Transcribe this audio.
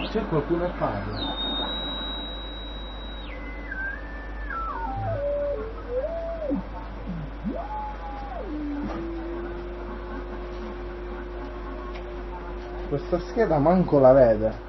C'è qualcuno a farlo. Questa scheda manco la vede.